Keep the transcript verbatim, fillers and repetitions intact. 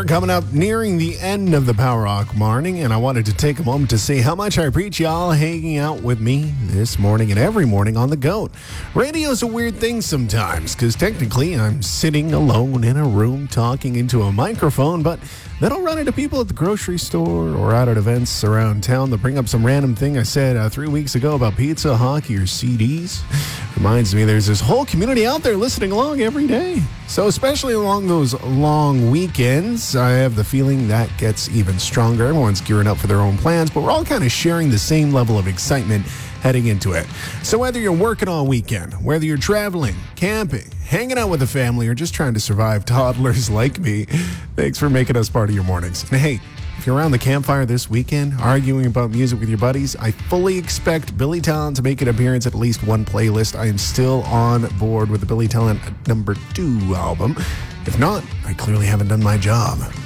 We're coming up nearing the end of the Power Rock morning, and I wanted to take a moment to say how much I appreciate y'all hanging out with me this morning and every morning on the GOAT. Radio's a weird thing sometimes, because technically I'm sitting alone in a room talking into a microphone, but then I'll run into people at the grocery store or out at events around town that bring up some random thing I said uh, three weeks ago about pizza, hockey, or C Ds. Reminds me there's this whole community out there listening along every day. So especially along those long weekends, I have the feeling that gets even stronger. Everyone's gearing up for their own plans, but we're all kind of sharing the same level of excitement heading into it. So whether you're working all weekend, whether you're traveling, camping, hanging out with the family, or just trying to survive toddlers like me, thanks for making us part of your mornings. And hey, if you're around the campfire this weekend, arguing about music with your buddies, I fully expect Billy Talent to make an appearance at least one playlist. I am still on board with the Billy Talent number two album. If not, I clearly haven't done my job.